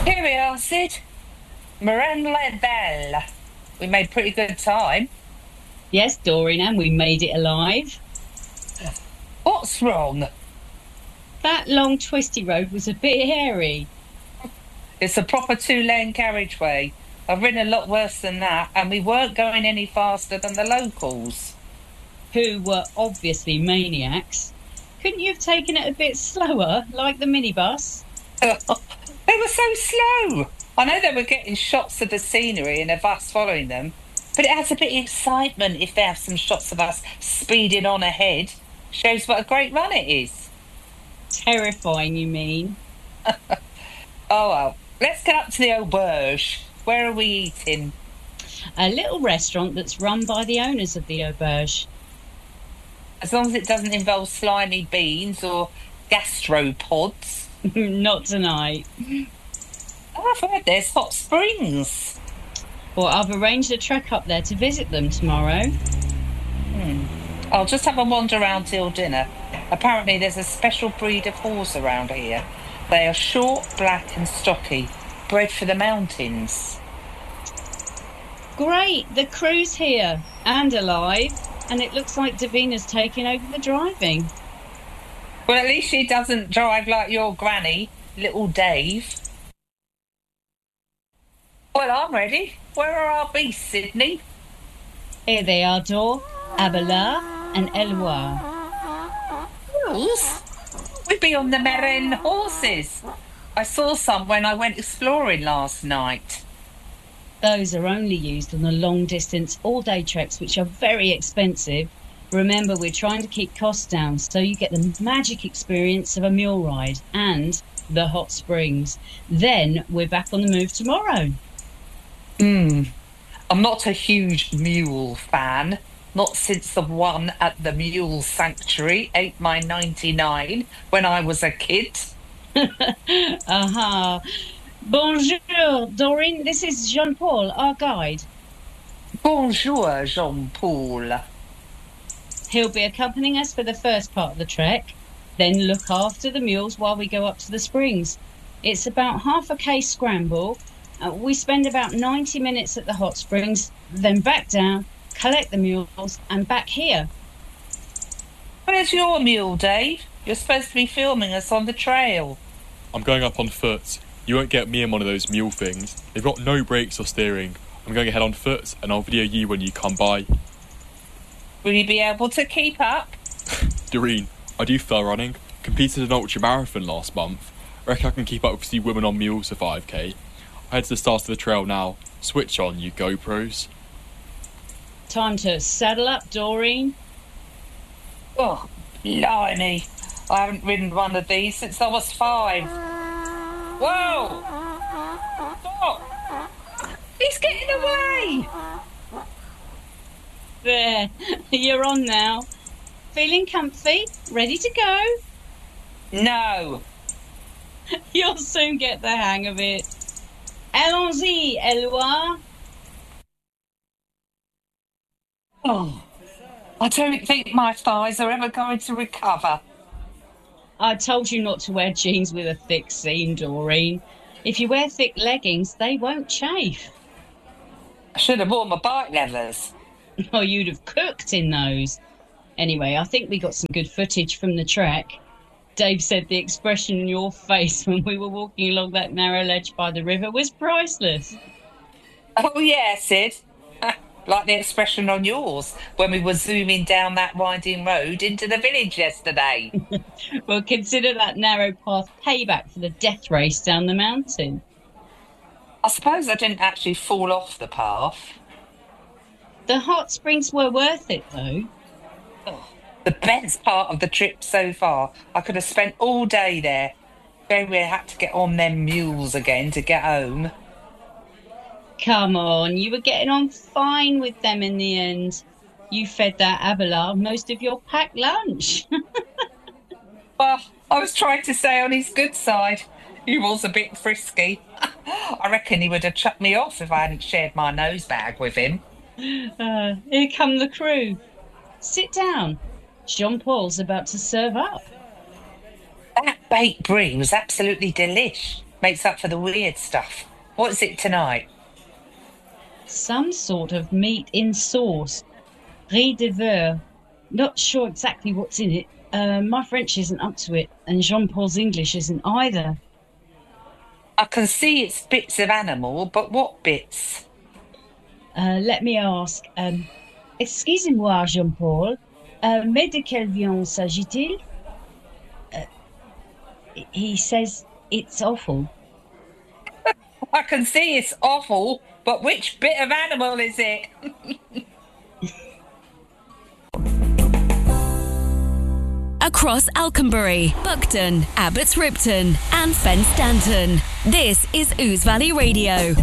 Here we are, Sid. Moran Belle. We made pretty good time. Yes, Doreen, and we made it alive. What's wrong? That long twisty road was a bit hairy. It's a proper two-lane carriageway. I've ridden a lot worse than that, and we weren't going any faster than the locals. Who were obviously maniacs. Couldn't you have taken it a bit slower, like the minibus? They were so slow. I know they were getting shots of the scenery and of us following them, but it adds a bit of excitement if they have some shots of us speeding on ahead. Shows what a great run it is. Terrifying, you mean? Oh well, let's get up to the auberge. Where are we eating? A little restaurant that's run by the owners of the auberge. As long as it doesn't involve slimy beans or gastropods. Not tonight. Oh, I've heard there's hot springs. Well, I've arranged a trek up there to visit them tomorrow. I'll just have a wander around till dinner. Apparently there's a special breed of horse around here. They are short, black and stocky, bred for the mountains. Great, the crew's here and alive, and it looks like Davina's taking over the driving. Well, at least she doesn't drive like your granny, little Dave. Well, I'm ready. Where are our beasts, Sydney? Here they are, Dor, Abelard and Eloire. Horse? We'd be on the Meren horses. I saw some when I went exploring last night. Those are only used on the long-distance all-day treks, which are very expensive. Remember, we're trying to keep costs down, so you get the magic experience of a mule ride and the hot springs. Then we're back on the move tomorrow. I'm not a huge mule fan. Not since the one at the Mule Sanctuary ate my 99 when I was a kid. Aha. Bonjour, Doreen. This is Jean-Paul, our guide. Bonjour, Jean-Paul. He'll be accompanying us for the first part of the trek, then look after the mules while we go up to the springs. It's about half a K scramble. We spend about 90 minutes at the hot springs, then back down, collect the mules, and back here. Where's your mule, Dave? You're supposed to be filming us on the trail. I'm going up on foot. You won't get me in one of those mule things. They've got no brakes or steering. I'm going ahead on foot, and I'll video you when you come by. Will you be able to keep up? Doreen, I do fell running. Competed in an ultra marathon last month. I reckon I can keep up with you women on mules for 5k. I head to the start of the trail now. Switch on, you GoPros. Time to saddle up, Doreen. Oh, blimey. I haven't ridden one of these since I was 5. Whoa! Stop! He's getting away! There, you're on now. Feeling comfy? Ready to go? No. You'll soon get the hang of it. Allons-y, Eloire. Oh, I don't think my thighs are ever going to recover. I told you not to wear jeans with a thick seam, Doreen. If you wear thick leggings, they won't chafe. I should have worn my bike leathers. Or you'd have cooked in those. Anyway, I think we got some good footage from the trek. Dave said the expression in your face when we were walking along that narrow ledge by the river was priceless. Oh, yeah, Sid. Like the expression on yours when we were zooming down that winding road into the village yesterday. Well, consider that narrow path payback for the death race down the mountain. I suppose I didn't actually fall off the path. The hot springs were worth it, though. The best part of the trip so far. I could have spent all day there. Then we had to get on them mules again to get home. Come on, you were getting on fine with them in the end. You fed that Abelard most of your packed lunch. Well, I was trying to stay on his good side. He was a bit frisky. I reckon he would have chucked me off if I hadn't shared my nose bag with him. Here come the crew. Sit down. Jean-Paul's about to serve up. That baked brie was absolutely delish. makes up for the weird stuff. What is it tonight? Some sort of meat in sauce. Riz de veau. Not sure exactly what's in it. My French isn't up to it, and Jean-Paul's English isn't either. I can see it's bits of animal, but what bits? Let me ask. Excusez-moi, Jean-Paul. Mais de quelle viande s'agit-il? He says it's offal. I can see it's awful, but which bit of animal is it? Across Alconbury, Buckton, Abbots Ripton, and Fen Stanton. This is Ouse Valley Radio.